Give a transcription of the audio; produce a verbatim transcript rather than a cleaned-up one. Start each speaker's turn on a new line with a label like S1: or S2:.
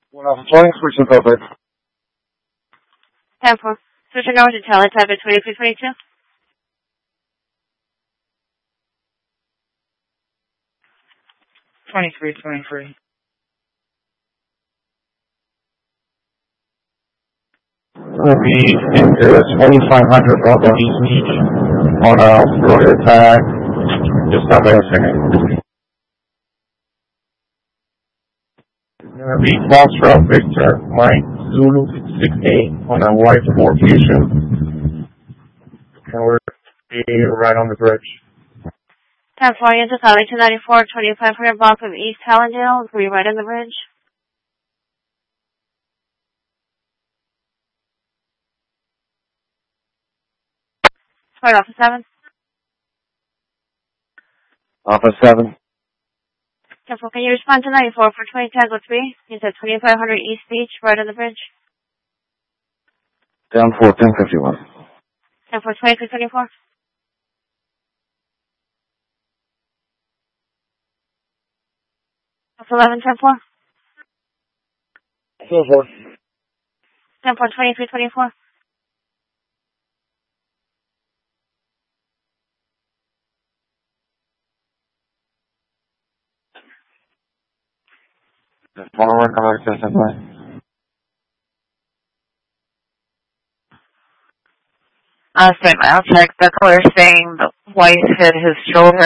S1: One Alpha twenty, switch to Delta.
S2: ten four. Switching over to teletype at twenty-three twenty-two.
S3: twenty-three twenty-three.
S1: Will be into twenty-five hundred Delta East Beach on a rotor tag. Just stop there a second. It's going to be Foxtrot Victor Mike Zulu six eight on a white four fusion. And we're be right on the bridge.
S2: ten four, into Valley two ninety-four, twenty-five hundred block of East Hallandale. We're right on the bridge. Flight Alpha seven.
S1: Alpha seven.
S2: ten four, can you respond to ninety-four for twenty Tango three? You said twenty-five hundred East Beach, right on the bridge.
S1: Down four, ten fifty-one.
S2: ten four, twenty-three twenty-four. Alpha eleven, ten four.
S1: ten four.
S2: ten four, twenty-three twenty-four.
S1: Forward, come back to play.
S3: Uh, same, I'll check. The caller saying the wife hit his shoulder